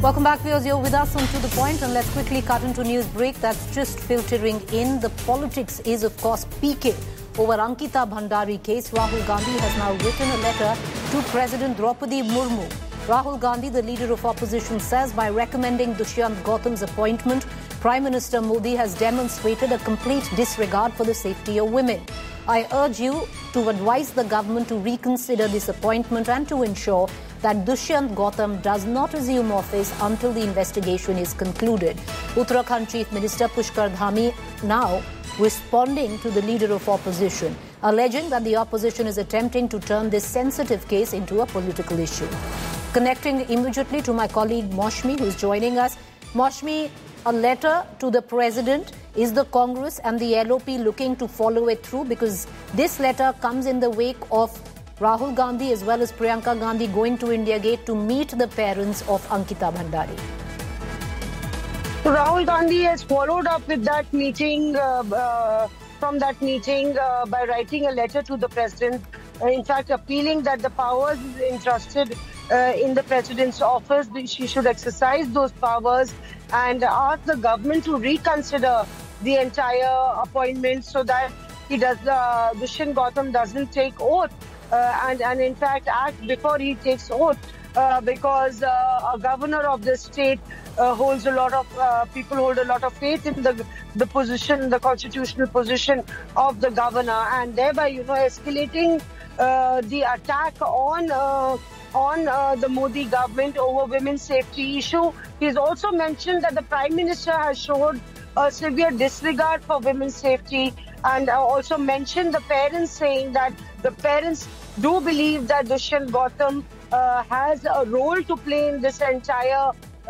Welcome back, viewers. You're with us on To The Point, and let's quickly cut into news break that's just filtering in. The politics is, of course, peaking over Ankita Bhandari case. Rahul Gandhi has now written a letter to President Draupadi Murmu. Rahul Gandhi, the leader of opposition, says by recommending Dushyant Gautam's appointment, Prime Minister Modi has demonstrated a complete disregard for the safety of women. I urge you to advise the government to reconsider this appointment and to ensure that Dushyant Gautam does not assume office until the investigation is concluded. Uttarakhand Chief Minister Pushkar Dhami now responding to the leader of opposition, alleging that the opposition is attempting to turn this sensitive case into a political issue. Connecting immediately to my colleague Maushmi, who is joining us. Maushmi, a letter to the president. Is the Congress and the LOP looking to follow it through? Because this letter comes in the wake of Rahul Gandhi as well as Priyanka Gandhi going to India Gate to meet the parents of Ankita Bhandari. So Rahul Gandhi has followed up with that meeting, by writing a letter to the president, in fact appealing that the powers entrusted in the president's office, she should exercise those powers and ask the government to reconsider the entire appointment so that Dushyant Gautam doesn't take oath and in fact act before he takes oath because a governor of the state holds a lot of people hold a lot of faith in the position, the constitutional position of the governor, and thereby escalating the attack on the Modi government over women's safety issue. He's also mentioned that the Prime Minister has showed a severe disregard for women's safety, and also mentioned the parents, saying that the parents do believe that Dushyant Gautam has a role to play in this entire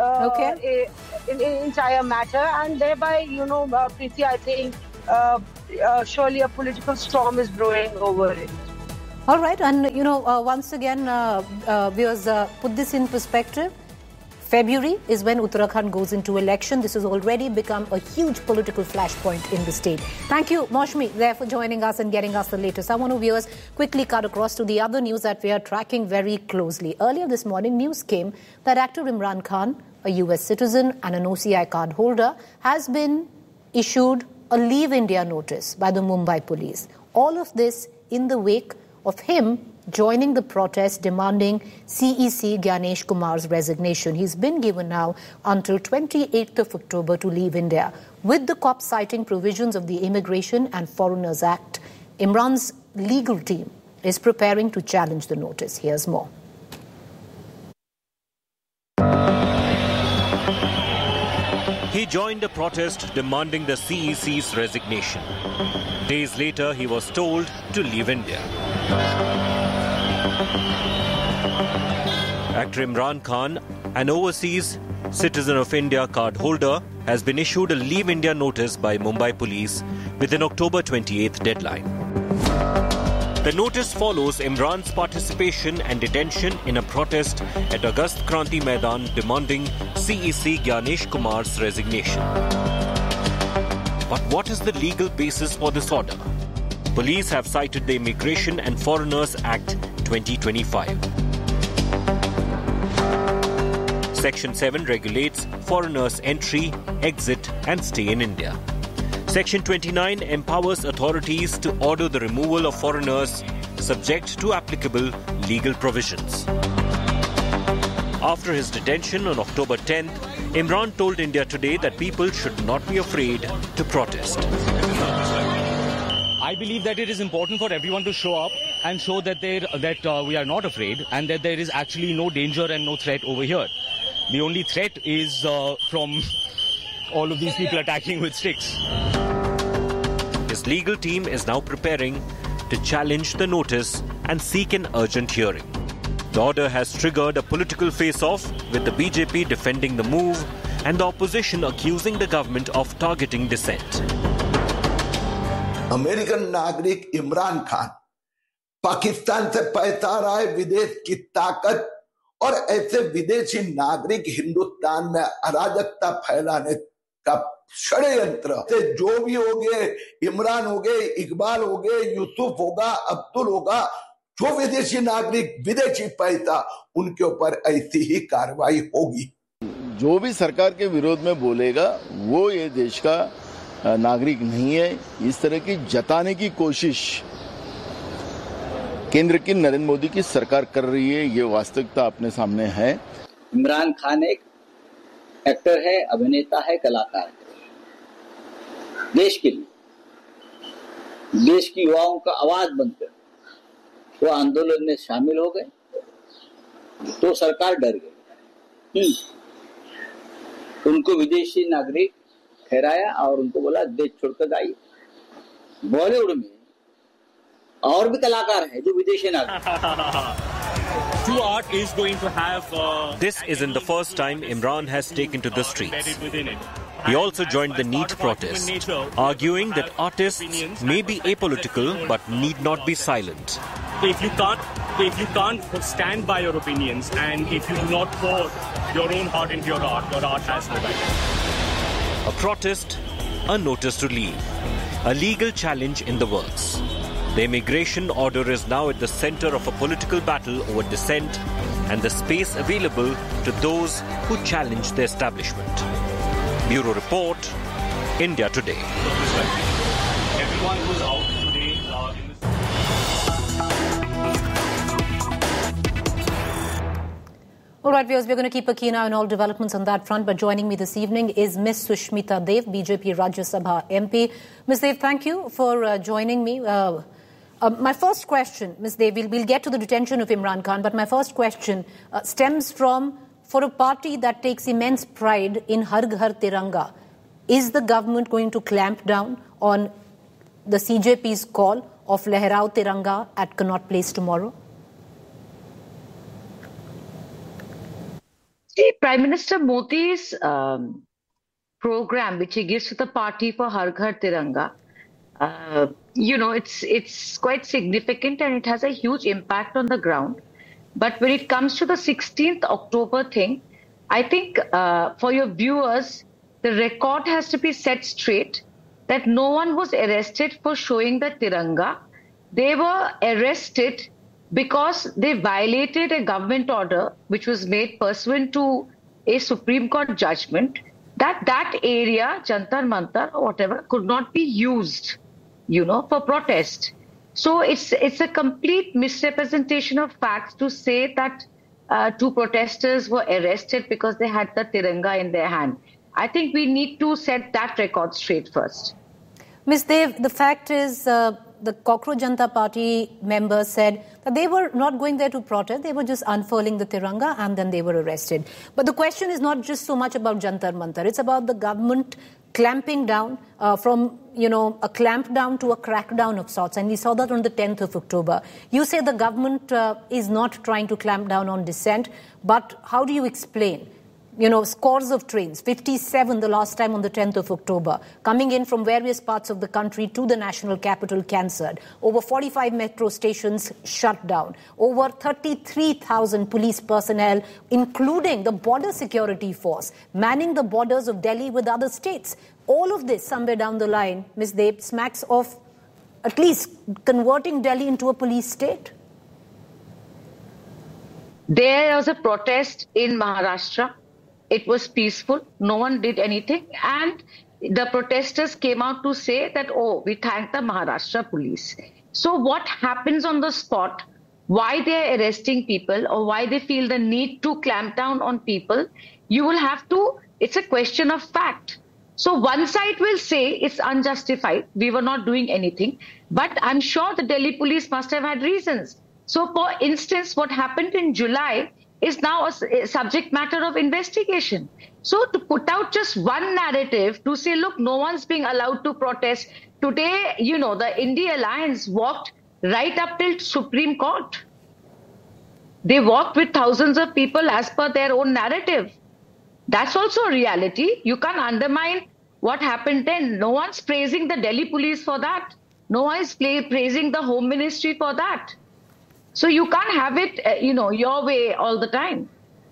entire matter, and thereby, Preeti, I think surely a political storm is brewing over it. All right, and once again, viewers, put this in perspective. February is when Uttarakhand goes into election. This has already become a huge political flashpoint in the state. Thank you, Maushmi, there for joining us and getting us the latest. I want to, viewers, quickly cut across to the other news that we are tracking very closely. Earlier this morning, news came that actor Imran Khan, a US citizen and an OCI card holder, has been issued a Leave India notice by the Mumbai police. All of this in the wake of him joining the protest demanding CEC Gyanesh Kumar's resignation. He's been given now until 28th of October to leave India. With the cops citing provisions of the Immigration and Foreigners Act, Imran's legal team is preparing to challenge the notice. Here's more. He joined a protest demanding the CEC's resignation. Days later, he was told to leave India. Actor Imran Khan, an overseas citizen of India card holder, has been issued a Leave India notice by Mumbai police with an October 28th deadline. The notice follows Imran's participation and detention in a protest at Agast Kranti Maidan demanding CEC Gyanesh Kumar's resignation. But what is the legal basis for this order? Police have cited the Immigration and Foreigners Act 2025. Section 7 regulates foreigners' entry, exit and stay in India. Section 29 empowers authorities to order the removal of foreigners subject to applicable legal provisions. After his detention on October 10th, Imran told India Today that people should not be afraid to protest. I believe that it is important for everyone to show up and show that we are not afraid and that there is actually no danger and no threat over here. The only threat is from all of these people attacking with sticks. His legal team is now preparing to challenge the notice and seek an urgent hearing. The order has triggered a political face-off with the BJP defending the move and the opposition accusing the government of targeting dissent. American नागरिक इमरान खान पाकिस्तान से पैसा रहा है, विदेश की ताकत और ऐसे विदेशी नागरिक हिंदुस्तान में अराजकता फैलाने का षड्यंत्र से जो भी होंगे, इमरान हो गए, इकबाल हो गए, यूसुफ होगा, अब्दुल होगा, जो विदेशी नागरिक विदेशी पैसा, उनके ऊपर ऐसी ही कार्रवाई होगी. जो भी सरकार के विरोध में बोलेगा वो ये देश का नागरिक नहीं है, इस तरह की जताने की कोशिश केंद्र की नरेंद्र मोदी की सरकार कर रही है। ये वास्तविकता अपने सामने है। इमरान खान एक एक्टर है, अभिनेता है, कलाकार है। देश के लिए, देश की युवाओं का आवाज बनकर वो आंदोलन में शामिल हो गए तो सरकार डर गई। उनको विदेशी नागरिक ठहराया और उनको बोला देश छोड़कर जाइए। बॉलीवुड में और भी कलाकार है जो विदेशी नागरिक। This isn't the first time Imran has taken to the streets. He also joined the NEET protest, arguing that artists may be apolitical but need not be silent. If you can't stand by your opinions, and if you do not pour your own heart into your art has no value. A protest, a notice to leave, a legal challenge in the works. The immigration order is now at the center of a political battle over dissent and the space available to those who challenge the establishment. Bureau Report, India Today. Everyone who's out today in this. All right, viewers, we're going to keep a keen eye on all developments on that front. But joining me this evening is Ms. Sushmita Dev, BJP Rajya Sabha MP. Ms. Dev, thank you for joining me. My first question, Ms. Dev, we'll get to the detention of Imran Khan, but my first question stems from, for a party that takes immense pride in Har Ghar Tiranga, is the government going to clamp down on the CJP's call of Lehrao Tiranga at Connaught Place tomorrow? See, Prime Minister Modi's program, which he gives to the party for Har Ghar Tiranga, it's quite significant and it has a huge impact on the ground. But when it comes to the 16th October thing, I think for your viewers, the record has to be set straight that no one was arrested for showing the Tiranga. They were arrested because they violated a government order which was made pursuant to a Supreme Court judgment that area, Jantar Mantar or whatever, could not be used, for protest. So it's a complete misrepresentation of facts to say that two protesters were arrested because they had the Tiranga in their hand. I think we need to set that record straight first. Ms. Dev, the fact is the Cockroach Janata Party members said that they were not going there to protest, they were just unfurling the Tiranga and then they were arrested. But the question is not just so much about Jantar Mantar, it's about the government clamping down from, a clampdown to a crackdown of sorts. And we saw that on the 10th of October. You say the government is not trying to clamp down on dissent, but how do you explain? Scores of trains, 57 the last time on the 10th of October, coming in from various parts of the country to the national capital cancelled. Over 45 metro stations shut down. Over 33,000 police personnel, including the border security force, manning the borders of Delhi with other states. All of this, somewhere down the line, Ms. Dev, smacks of at least converting Delhi into a police state. There was a protest in Maharashtra. It was peaceful. No one did anything. And the protesters came out to say that, we thank the Maharashtra police. So what happens on the spot, why they're arresting people or why they feel the need to clamp down on people, you will have to, it's a question of fact. So one side will say it's unjustified. We were not doing anything. But I'm sure the Delhi police must have had reasons. So for instance, what happened in July is now a subject matter of investigation. So to put out just one narrative to say, look, no one's being allowed to protest. Today, the India Alliance walked right up till Supreme Court. They walked with thousands of people as per their own narrative. That's also a reality. You can't undermine what happened then. No one's praising the Delhi police for that. No one is praising the Home Ministry for that. So you can't have it, your way all the time.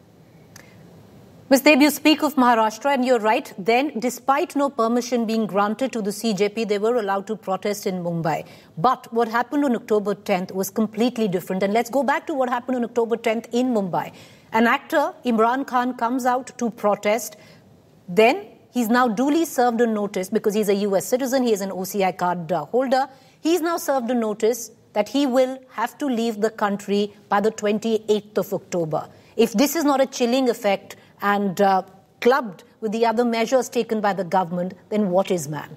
Ms. Dev, you speak of Maharashtra and you're right. Then, despite no permission being granted to the CJP, they were allowed to protest in Mumbai. But what happened on October 10th was completely different. And let's go back to what happened on October 10th in Mumbai. An actor, Imran Khan, comes out to protest. Then he's now duly served a notice because he's a US citizen, he is an OCI card holder. He's now served a notice that he will have to leave the country by the 28th of October. If this is not a chilling effect and clubbed with the other measures taken by the government, then what is, man?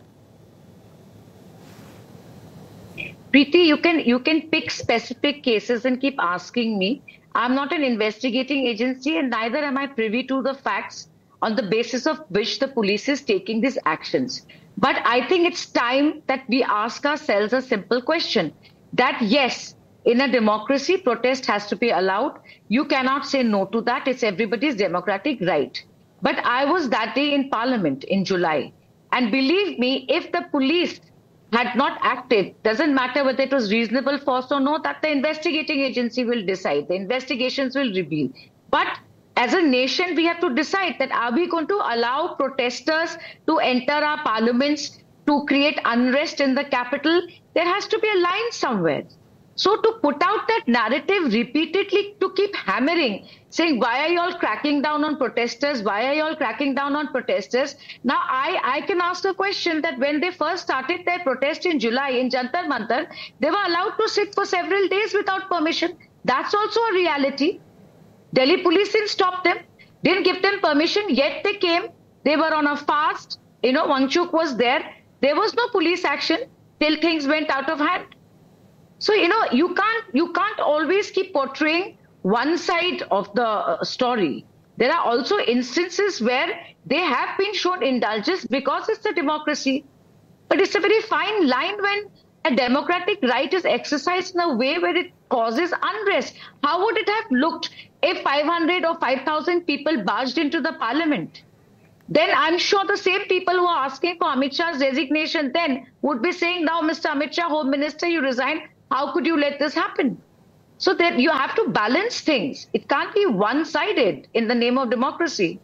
Preeti, you can pick specific cases and keep asking me. I'm not an investigating agency and neither am I privy to the facts on the basis of which the police is taking these actions. But I think it's time that we ask ourselves a simple question. That yes, in a democracy, protest has to be allowed. You cannot say no to that. It's everybody's democratic right. But I was that day in Parliament in July. And believe me, if the police had not acted, doesn't matter whether it was reasonable force or no, that the investigating agency will decide. The investigations will reveal. But as a nation, we have to decide that are we going to allow protesters to enter our parliaments to create unrest in the capital? There has to be a line somewhere. So to put out that narrative repeatedly, to keep hammering, saying, why are you all cracking down on protesters? Why are you all cracking down on protesters? Now, I can ask a question that when they first started their protest in July in Jantar Mantar, they were allowed to sit for several days without permission. That's also a reality. Delhi police didn't stop them, didn't give them permission, yet they came. They were on a fast. Wangchuk was there. There was no police action till things went out of hand. So, you can't always keep portraying one side of the story. There are also instances where they have been shown indulgence because it's a democracy. But it's a very fine line when a democratic right is exercised in a way where it causes unrest. How would it have looked if 500 or 5,000 people barged into the parliament? Then I'm sure the same people who are asking for Amit Shah's resignation then would be saying, now, Mr. Amit Shah, Home Minister, you resign. How could you let this happen? So that you have to balance things. It can't be one-sided in the name of democracy.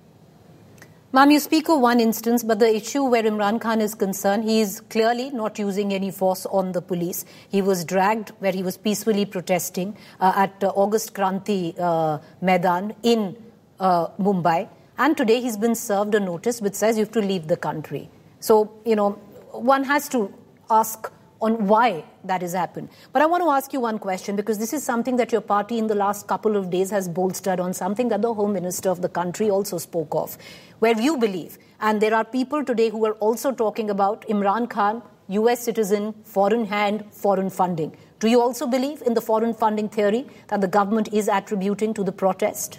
Ma'am, you speak of one instance, but the issue where Imran Khan is concerned, he is clearly not using any force on the police. He was dragged where he was peacefully protesting at August Kranti Maidan in Mumbai. And today he's been served a notice which says you have to leave the country. So, one has to ask on why that has happened. But I want to ask you one question, because this is something that your party in the last couple of days has bolstered on, something that the Home Minister of the country also spoke of, where you believe, and there are people today who are also talking about Imran Khan, US citizen, foreign hand, foreign funding. Do you also believe in the foreign funding theory that the government is attributing to the protest?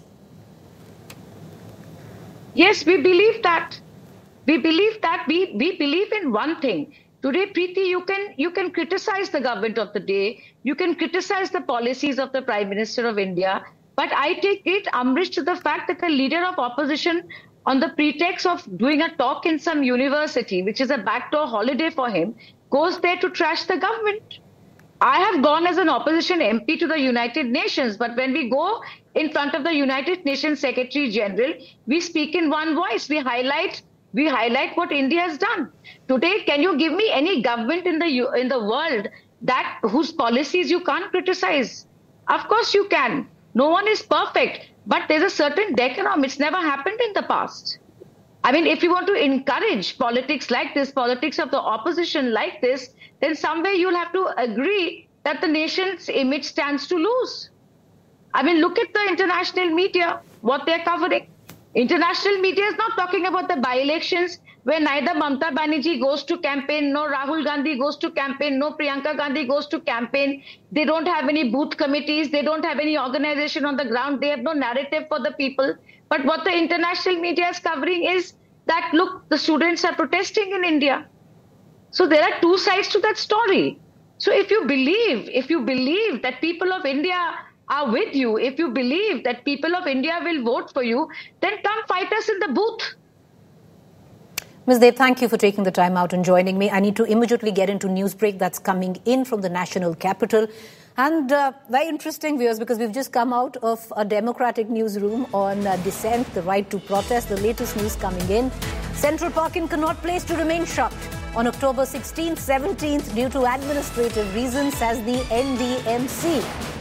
Yes, we believe that. We believe that. We believe in one thing. Today, Preeti, you can criticize the government of the day. You can criticize the policies of the Prime Minister of India. But I take great umbrage to the fact that the leader of opposition, on the pretext of doing a talk in some university, which is a backdoor holiday for him, goes there to trash the government. I have gone as an opposition MP to the United Nations, but when we go in front of the United Nations Secretary General, we speak in one voice. We highlight what India has done. Today, can you give me any government in the world whose policies you can't criticize? Of course you can. No one is perfect, but there's a certain decorum. It's never happened in the past. I mean, if you want to encourage politics like this, politics of the opposition like this, then somewhere you'll have to agree that the nation's image stands to lose. I mean, look at the international media, what they're covering. International media is not talking about the by-elections where neither Mamata Banerjee goes to campaign, no Rahul Gandhi goes to campaign, no Priyanka Gandhi goes to campaign. They don't have any booth committees. They don't have any organization on the ground. They have no narrative for the people. But what the international media is covering is that, look, the students are protesting in India. So there are two sides to that story. So if you believe that people of India are with you, if you believe that people of India will vote for you, then come fight us in the booth. Ms. Deb, thank you for taking the time out and joining me. I need to immediately get into Newsbreak that's coming in from the national capital. And very interesting, viewers, because we've just come out of a democratic newsroom on dissent, the right to protest, the latest news coming in. Central Park in Connaught Place to remain shut on October 16th, 17th due to administrative reasons, says the NDMC.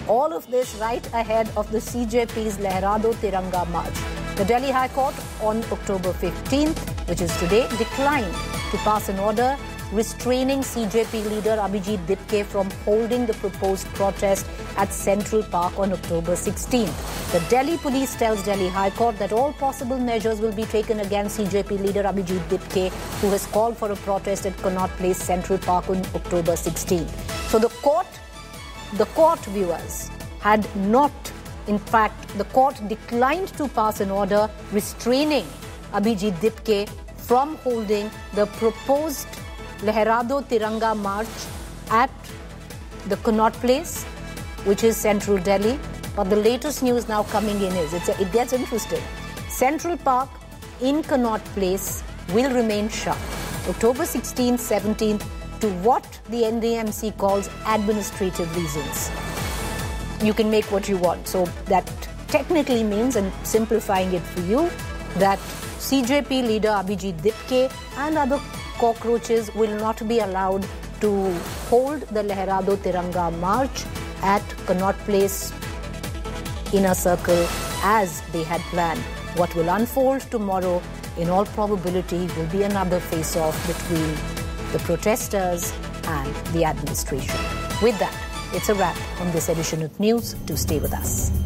All of this right ahead of the CJP's Lehra Do Tiranga March. The Delhi High Court on October 15th, which is today, declined to pass an order restraining CJP leader Abhijit Dipke from holding the proposed protest at Central Park on October 16th. The Delhi police tells Delhi High Court that all possible measures will be taken against CJP leader Abhijit Dipke, who has called for a protest at Connaught Place, Central Park on October 16th. So the court viewers had not, in fact, the court declined to pass an order restraining Abhijit Dipke from holding the proposed Lehra Do Tiranga March at the Connaught Place, which is central Delhi. But the latest news now coming in is, it gets interesting. Central Park in Connaught Place will remain shut October 16th, 17th to what the NDMC calls administrative reasons. You can make what you want. So that technically means, and simplifying it for you, that CJP leader Abhijit Dipke and other cockroaches will not be allowed to hold the Lehra Do Tiranga March at Connaught Place Inner Circle as they had planned. What will unfold tomorrow, in all probability, will be another face-off between the protesters and the administration. With that, it's a wrap on this edition of news. Do stay with us.